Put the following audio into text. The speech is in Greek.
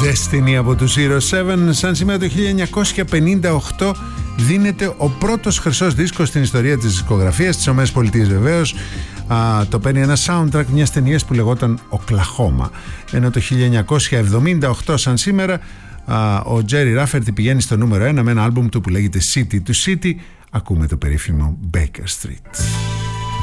Destiny από τους Zero Seven. Σαν σήμερα το 1958 δίνεται ο πρώτος χρυσός δίσκος στην ιστορία της δισκογραφίας της ΗΠΑ, βεβαίως. Το παίρνει ένα soundtrack μιας ταινίας που λεγόταν Οκλαχώμα. Ενώ το 1978 σαν σήμερα ο Jerry Rafferty πηγαίνει στο νούμερο 1 με ένα άλμπουμ του που λέγεται City to City. Ακούμε το περίφημο Baker Street.